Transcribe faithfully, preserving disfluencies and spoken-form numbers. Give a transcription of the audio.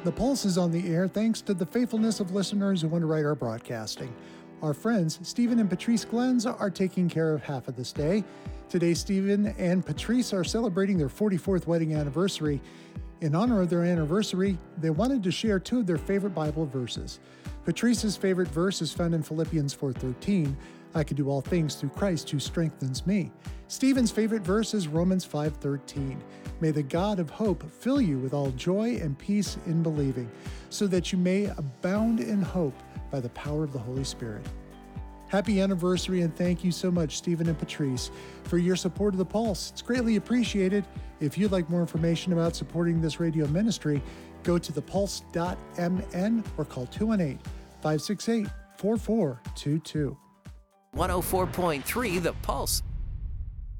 The Pulse is on the air thanks to the faithfulness of listeners who underwrite our broadcasting. Our friends, Stephen and Patrice Glens, are taking care of half of this day. Today, Stephen and Patrice are celebrating their forty-fourth wedding anniversary. In honor of their anniversary, they wanted to share two of their favorite Bible verses. Patrice's favorite verse is found in Philippians four thirteen, I can do all things through Christ who strengthens me. Stephen's favorite verse is Romans five thirteen. May the God of hope fill you with all joy and peace in believing, so that you may abound in hope by the power of the Holy Spirit. Happy anniversary, and thank you so much, Stephen and Patrice, for your support of The Pulse. It's greatly appreciated. If you'd like more information about supporting this radio ministry, go to the pulse dot m n or call two one eight, five six eight, four four two two. one oh four point three The Pulse.